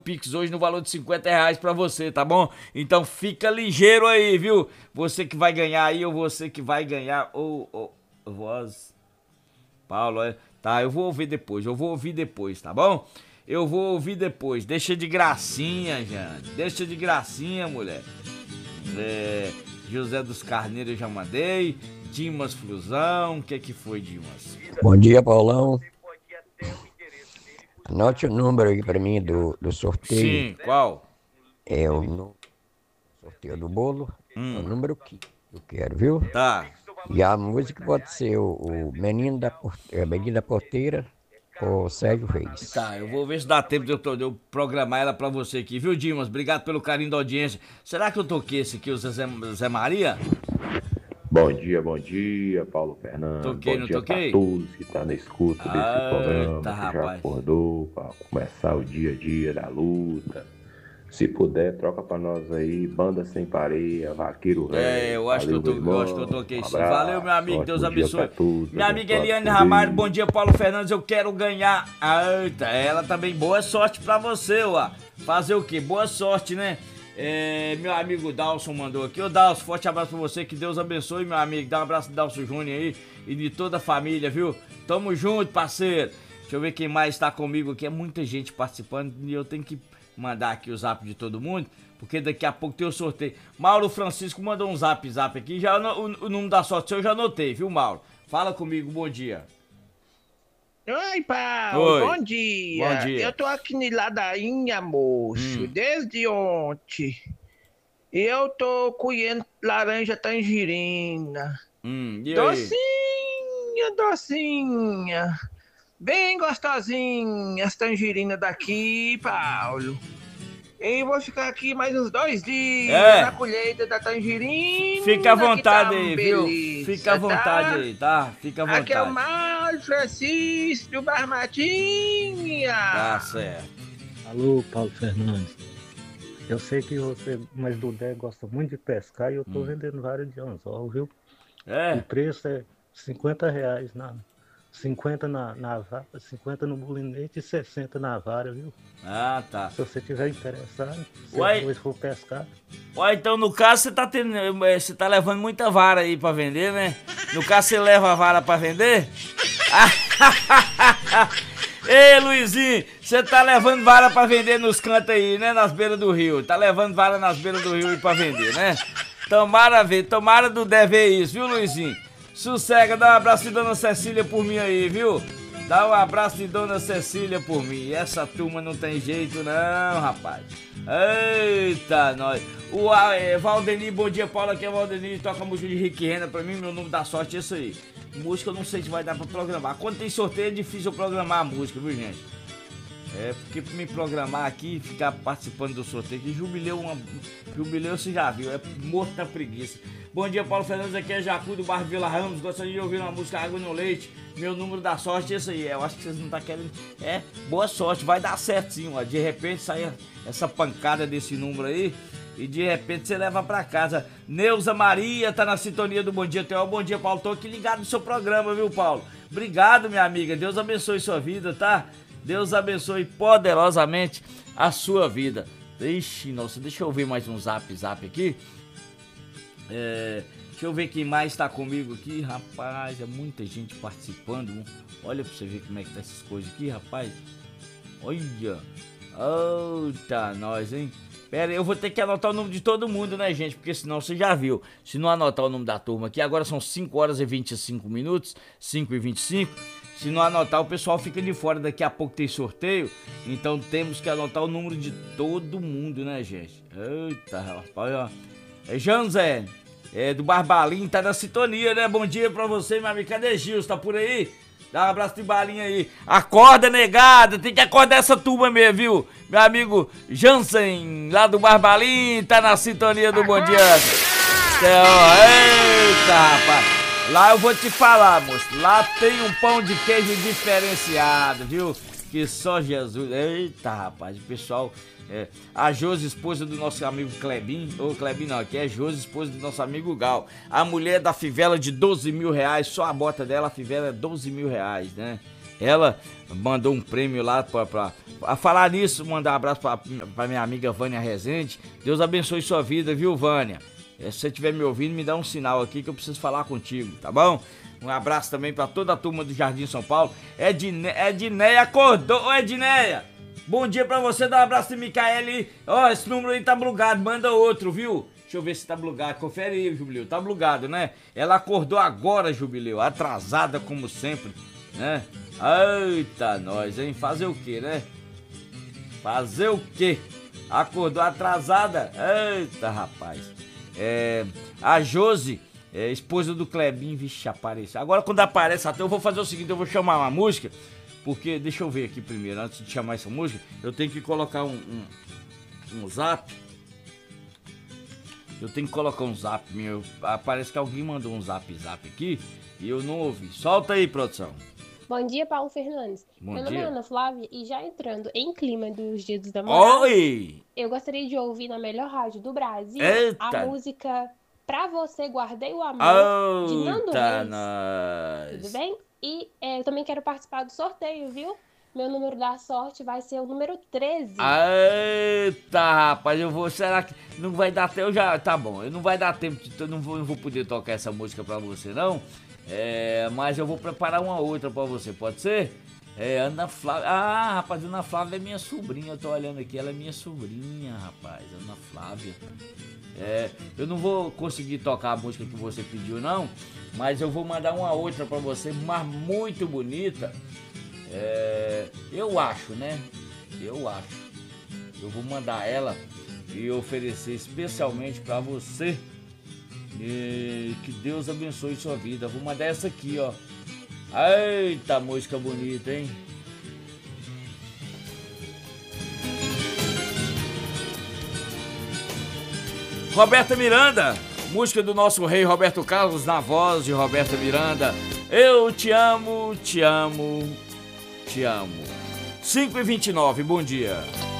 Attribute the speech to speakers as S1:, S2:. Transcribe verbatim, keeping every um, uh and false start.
S1: Pix hoje no valor de cinquenta reais pra você, tá bom? Então fica ligeiro aí, viu? Você que vai ganhar aí ou você que vai ganhar ou... ou voz... Paulo, é... Tá, eu vou ouvir depois, eu vou ouvir depois, tá bom? Eu vou ouvir depois. Deixa de gracinha, gente. Deixa de gracinha, mulher. É... José dos Carneiros eu já mandei. Dimas Flusão. O que que foi, Dimas?
S2: Bom dia, Paulão. Anote o número aí pra mim do, do sorteio.
S1: Sim, qual?
S2: É o nu- sorteio do bolo. É o
S1: Hum,
S2: número que eu quero, viu?
S1: tá.
S2: E a música pode ser o, o Menino da Porteira, Menino da Porteira ou Sérgio Reis.
S1: Tá, eu vou ver se dá tempo de eu, to- de eu programar ela pra você aqui, viu, Dimas? Obrigado pelo carinho da audiência. Será que eu toquei esse aqui, o Zé, Zé Maria?
S3: Bom dia, bom dia, Paulo Fernando.
S1: Toquei,
S3: Bom
S1: não
S3: dia para
S1: toquei?
S3: todos que estão na escuta desse programa,
S1: Eita,
S3: que já
S1: rapaz.
S3: acordou para começar o dia a dia da luta. Se puder, troca para nós aí, Banda Sem Pareia, Vaqueiro Velho.
S1: É, eu acho,
S3: Valeu,
S1: que eu,
S3: meu
S1: tô, eu acho que eu
S3: irmão.
S1: toquei
S3: Um
S1: sim. Valeu, meu
S3: abraço,
S1: amigo, Deus
S3: ótimo dia
S1: abençoe.
S3: pra todos,
S1: Minha amiga
S3: abençoado
S1: Eliane
S3: por
S1: Ramalho,
S3: Deus.
S1: bom dia, Paulo Fernandes, eu quero ganhar. Eita, ela também, boa sorte pra você, ó. Fazer o quê? Boa sorte, né? É, meu amigo Dalson mandou aqui. Ô Dalson, forte abraço pra você, que Deus abençoe, meu amigo. Dá um abraço do Dalson Júnior aí e de toda a família, viu? Tamo junto, parceiro. Deixa eu ver quem mais tá comigo aqui. É muita gente participando e eu tenho que mandar aqui o zap de todo mundo, porque daqui a pouco tem o sorteio. Mauro Francisco mandou um zap zap aqui. Já o, o número da sorte eu já anotei, viu, Mauro? Fala comigo, bom dia.
S4: Oi, Paulo,
S1: Oi,
S4: bom dia.
S1: bom dia.
S4: Eu tô aqui na ladainha, moço,
S1: Hum.
S4: desde ontem. Eu tô colhendo laranja tangerina.
S1: Hum, e aí?
S4: Docinha, docinha. Bem gostosinha as tangerinas daqui, Paulo. E vou ficar aqui mais uns dois dias
S1: É.
S4: na colheita da tangerina.
S1: Fica à
S4: que
S1: vontade
S4: tá
S1: aí,
S4: uma
S1: viu?
S4: beleza,
S1: Fica à vontade
S4: tá?
S1: aí, tá? Fica à
S4: Aqui é o
S1: vontade.
S4: Mário Francisco Barmatinha.
S1: Tá certo.
S5: Alô, Paulo Fernandes. Eu sei que você, mas do Dé gosta muito de pescar e eu tô vendendo vários de anzol, viu? O
S1: É?
S5: preço é cinquenta reais na cinquenta na, na vara, cinquenta no molinete e sessenta na vara, viu?
S1: Ah, tá.
S5: Se você tiver interessado, se
S1: Uai.
S5: hoje for pescar,
S1: Ó, então no caso você tá tendo, eh, você tá levando muita vara aí pra vender, né? No caso você leva a vara pra vender? Ei, Luizinho, você tá levando vara pra vender nos cantos aí, né? Nas beiras do rio. Tá levando vara nas beiras do rio aí pra vender, né? Tomara ver, tomara do deve isso, viu, Luizinho? Sossega, dá um abraço de Dona Cecília por mim aí, viu? Dá um abraço de Dona Cecília por mim. Essa turma não tem jeito não, rapaz. Eita, nós. O ah, é, Valdeni, bom dia, Paulo. Aqui é Valdeni. Toca música de Rick Renner pra mim. Meu nome da sorte é isso aí. Música eu não sei se vai dar pra programar. Quando tem sorteio é difícil eu programar a música, viu, gente? É, porque pra me programar aqui e ficar participando do sorteio, que jubileu, uma, jubileu você já viu, é morto da preguiça. Bom dia, Paulo Fernandes, aqui é Jacu do bairro Vila Ramos, gostaria de ouvir uma música Água no Leite, meu número da sorte é esse aí, eu acho que vocês não tá querendo, é, boa sorte, vai dar certo sim, ó, de repente sai essa pancada desse número aí, e de repente você leva pra casa. Neuza Maria tá na sintonia do Bom Dia Teó. Bom dia, Paulo, tô aqui ligado no seu programa, viu, Paulo? Obrigado, minha amiga, Deus abençoe sua vida, tá? Deus abençoe poderosamente a sua vida. Ixi, nossa, deixa eu ver mais um zap zap aqui. É, deixa eu ver quem mais tá comigo aqui. Rapaz, é muita gente participando. Olha pra você ver como é que tá essas coisas aqui, rapaz. Olha. Eita, nós, hein? Pera aí, eu vou ter que anotar o nome de todo mundo, né, gente? Porque senão você já viu. Se não anotar o nome da turma aqui, agora são cinco horas e vinte e cinco minutos. cinco e vinte e cinco. Se não anotar, o pessoal fica de fora. Daqui a pouco tem sorteio. Então temos que anotar o número de todo mundo, né, gente? Eita, rapaz, ó. É Janzé, é do Barbalim, tá na sintonia, né? Bom dia pra você, meu amigo. Cadê Gil? Tá por aí? Dá um abraço de balinha aí. Acorda, negada. Tem que acordar essa turma mesmo, viu? Meu amigo Jansen, lá do Barbalim, tá na sintonia do Bom Dia. Eita, rapaz. Lá eu vou te falar, moço. Lá tem um pão de queijo diferenciado, viu? Que só Jesus. Eita, rapaz, o pessoal. É, a Josi, esposa do nosso amigo Clebin. Ô, Clebin não, aqui é Josi, esposa do nosso amigo Gal. A mulher da fivela de doze mil reais. Só a bota dela, a fivela é doze mil reais, né? Ela mandou um prêmio lá pra... pra a falar nisso, mandar um abraço pra, pra minha amiga Vânia Rezende. Deus abençoe sua vida, viu, Vânia? Se você estiver me ouvindo, me dá um sinal aqui que eu preciso falar contigo, tá bom? Um abraço também pra toda a turma do Jardim São Paulo. Edne, Edneia acordou. Ô, Edneia, bom dia pra você. Dá um abraço de Micaele. Ó, esse número aí tá blugado, manda outro, viu? Deixa eu ver se tá blugado. Confere aí, Jubileu. Tá blugado, né? Ela acordou agora, Jubileu. Atrasada como sempre, né? Eita, nós, hein? Fazer o quê, né? Fazer o quê? Acordou atrasada? Eita, rapaz. É, a Josi, é, esposa do Clebinho, vixe, apareceu. Agora quando aparece até, eu vou fazer o seguinte, eu vou chamar uma música, porque, deixa eu ver aqui primeiro, antes de chamar essa música, eu tenho que colocar um, um, um zap. Eu tenho que colocar um zap meu. Parece que alguém mandou um zap zap aqui e eu não ouvi. Solta aí, produção.
S6: Bom dia, Paulo Fernandes.
S1: Bom
S6: Meu
S1: dia.
S6: nome é Ana Flávia e já entrando em clima dos Dias dos Namorados,
S1: Oi!
S6: eu gostaria de ouvir na melhor rádio do Brasil
S1: Eita.
S6: a música Pra Você Guardei o Amor, de Nando
S1: Eita,
S6: Reis.
S1: nós.
S6: Tudo bem? E é, eu também quero participar do sorteio, viu? Meu número da sorte vai ser o número treze.
S1: Eita, rapaz, eu vou. Será que não vai dar tempo? Eu já. Tá bom, eu não vai dar tempo. De, eu não vou, não vou poder tocar essa música pra você, não. É, mas eu vou preparar uma outra pra você, pode ser? É, Ana Flávia. Ah, rapaz, Ana Flávia é minha sobrinha. Eu tô olhando aqui, ela é minha sobrinha, rapaz. Ana Flávia. É, eu não vou conseguir tocar a música que você pediu, não. Mas eu vou mandar uma outra pra você, mas muito bonita. É, eu acho, né? Eu acho. Eu vou mandar ela e oferecer especialmente pra você. E que Deus abençoe sua vida. Vou mandar essa aqui, ó. Eita, música bonita, hein? Roberta Miranda, música do nosso rei Roberto Carlos, na voz de Roberta Miranda. Eu te amo, te amo, te amo. cinco e vinte e nove, bom dia.